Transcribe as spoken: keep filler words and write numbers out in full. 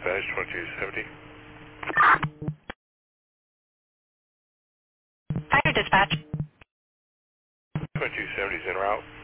dispatch, twenty-two seventy. Fire dispatch. twenty-two seventy is en route.